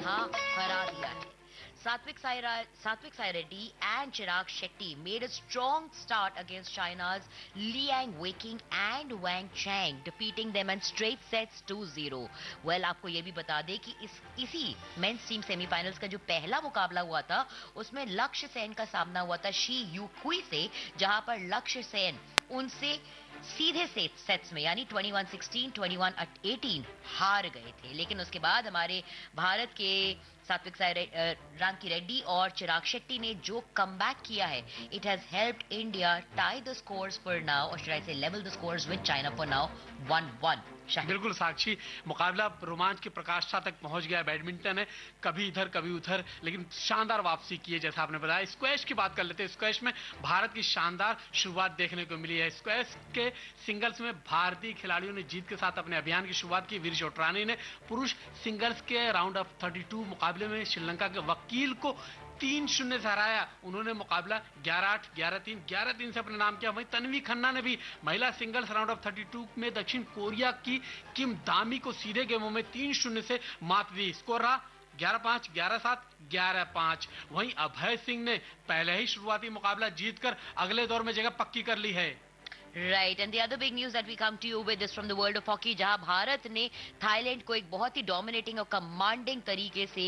हरा दिया है। Satvik Reddy and Chirag Shetty made a strong start against China's Liang Weiqing and Wang Chang, defeating them in straight sets 2-0. Well, आपको ये भी बता दें कि इसी मेंस टीम सेमीफाइनल्स का जो पहला मुकाबला हुआ था, उसमें लक्ष्य सेन का सामना हुआ था शी यूक्वी से, जहां पर लक्ष्य सेन उनसे सीधे सेट्स में यानी 21-16, 21-18 हार गए थे। लेकिन उसके बाद हमारे भारत के रांकी रेड्डी और चिराग शेट्टी ने जो कमबैक किया है, it has helped India tie the scores for now, और शुड आई से level the scores with China for now 1-1। बिल्कुल साक्षी, मुकाबला रोमांच की प्रकाष्ठा तक पहुंच गया। बैडमिंटन है कभी इधर कभी उधर, लेकिन शानदार वापसी की है जैसा आपने बताया। स्क्वैश की बात कर लेते हैं। स्क्वैश में भारत की शानदार शुरुआत देखने को मिली है। स्क्वैश के सिंगल्स में भारतीय खिलाड़ियों ने जीत के साथ अपने अभियान की शुरुआत की। वीर चोटरानी ने पुरुष सिंगल्स के राउंड ऑफ 32 मुकाबले में श्रीलंका के वकील को 3-0 से हराया। उन्होंने मुकाबला 11-8, 11-3, 11-3 से अपने नाम किया। वहीं तन्वी खन्ना ने भी महिला सिंगल्स राउंड ऑफ 32 में दक्षिण कोरिया की किम दामी को सीधे गेमों में 3-0 से मात दी। स्कोर रहा 11-5, 11-7, 11-5। वहीं अभय सिंह ने पहले ही शुरुआती मुकाबला जीतकर अगले दौर में जगह पक्की कर ली है। Right, and the other big news that we come to you with is from the world of hockey, जहां भारत ने थाईलैंड को एक बहुत ही डोमिनेटिंग और कमांडिंग तरीके से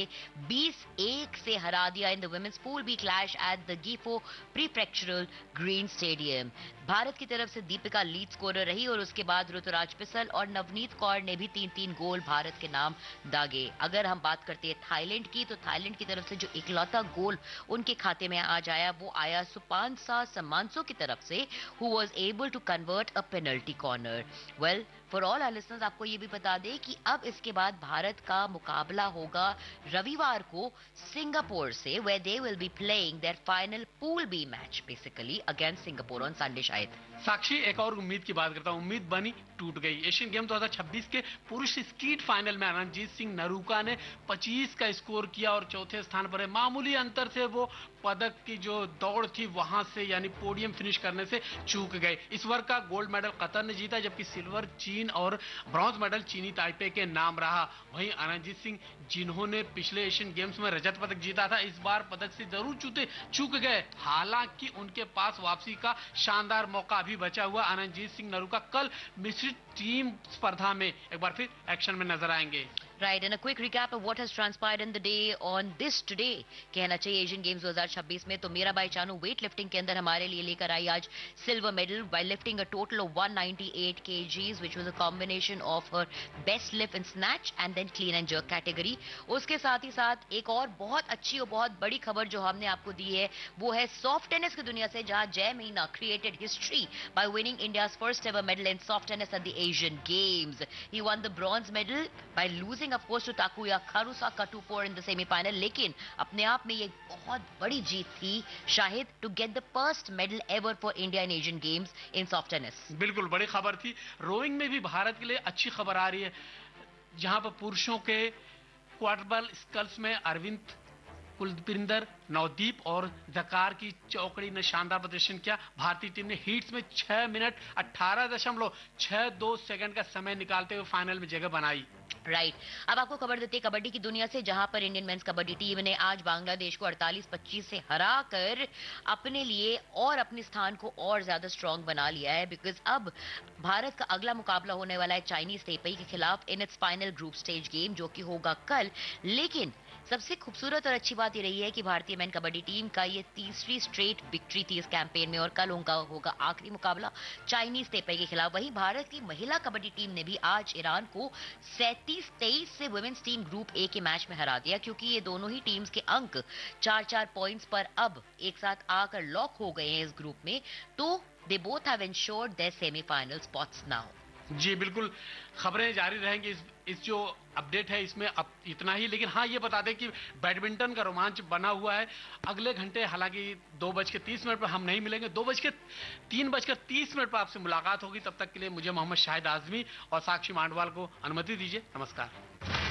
20-1 से हरा दिया in the women's pool B clash at the गीफो प्रीफ्रेक्चरल green stadium. Bharat की तरफ से दीपिका लीड स्कोरर रही और उसके बाद ऋतुराज पिसल और नवनीत कौर ने भी 3-3 गोल भारत के नाम दागे। अगर हम बात करते हैं थाईलैंड की, तो थाईलैंड की तरफ से जो इकलौता गोल उनके खाते में आज आया, वो आया सुपानसा समांसो की तरफ से, who was able to convert a penalty corner. Well, for all our listeners, आपको ये भी बता दें कि अब इसके बाद भारत का मुकाबला होगा रविवार को सिंगापुर से, where they will be playing their final pool B match basically against Singapore on Sunday शायद। साक्षी, एक और उम्मीद की बात करता हूं। उम्मीद बनी टूट गई। एशियन गेम 2026 के पुरुष स्कीट फाइनल में रणजीत सिंह नरूका ने 25 का स्कोर किया और चौथे स्थान पर है। मामूली अंतर से वो पदक की जो दौड़ थी वहां से यानी पोडियम फिनिश करने से चूक गए। इस वर्ग का गोल्ड मेडल कतर ने जीता, जबकि सिल्वर चीन और ब्रॉन्ज मेडल चीनी ताइपे के नाम रहा। वहीं अनंजीत सिंह, जिन्होंने पिछले एशियन गेम्स में रजत पदक जीता था, इस बार पदक से जरूर चूक गए। हालांकि उनके पास वापसी का शानदार मौका भी बचा हुआ। अनंजीत सिंह नरूका कल मिश्रित टीम स्पर्धा में एक बार फिर एक्शन में नजर आएंगे। Right, and a quick recap of what has transpired in the day on this today कहना चाहिए एशियन गेम्स 2026 में। तो मीराबाई चानू वेट लिफ्टिंग के अंदर हमारे लिए लेकर आई आज silver medal by lifting a total of 198 kgs, which was a combination of her best lift and snatch and then clean and jerk category। उसके साथ ही साथ एक और बहुत अच्छी और बहुत बड़ी खबर जो हमने आपको दी है, वो है सॉफ्ट टेनिस की दुनिया से, जहां जय Meena created history by winning India's first ever medal in soft tennis at the Asian Games। He won the bronze medal by losing of course to Takuya Karusaka 2-4 in the semi-final, लेकिन अपने आप में ये बहुत बड़ी जीत थी Shahid, to get the first medal ever for India in Asian Games in soft tennis। बिल्कुल बड़ी खबर थी। रोइंग में भी भारत के लिए अच्छी खबर आ रही है, जहां पर पुरुषों के क्वार्टरबल स्कल्स में अरविंद कुलविंदर, नवदीप और जकार की चौकड़ी ने शानदार प्रदर्शन किया। भारतीय टीम ने हीट्स में 6 मिनट 18.62 सेकंड का समय निकालते हुए फाइनल में जगह बनाई। राइट, अब आपको खबर देते हैं कबड्डी की दुनिया से, जहां पर इंडियन मेंस कबड्डी टीम ने आज बांग्लादेश को 48-25 से हराकर अपने लिए और अपने स्थान को और ज्यादा स्ट्रांग बना लिया है। बिकॉज अब भारत का अगला मुकाबला होने वाला है चाइनीज तेपई के खिलाफ in its final group stage game, जो कि होगा कल। लेकिन सबसे खूबसूरत और अच्छी बात ये रही है कि भारतीय मेन कबड्डी टीम का ये तीसरी स्ट्रेट विक्ट्री थी इस कैंपेन में, और कल उनका होगा आखिरी मुकाबला चाइनीज तेपई के खिलाफ। वहीं भारत की महिला कबड्डी टीम ने भी आज ईरान को 37-23 से वुमेन्स टीम ग्रुप ए के मैच में हरा दिया, क्योंकि ये दोनों ही टीम्स के अंक 4-4 पॉइंट्स पर अब एक साथ आकर लॉक हो गए हैं इस ग्रुप में। तो they both have ensured there semifinal spots now. जी बिल्कुल, खबरें जारी रहेंगी। इस जो अपडेट है इसमें अब इतना ही, लेकिन हाँ ये बता दें कि बैडमिंटन का रोमांच बना हुआ है। अगले घंटे हालांकि 2:30 पर हम नहीं मिलेंगे, 3:30 पर आपसे मुलाकात होगी। तब तक के लिए मुझे मोहम्मद शाहिद आजमी और साक्षी मांडवाल को अनुमति दीजिए। नमस्कार।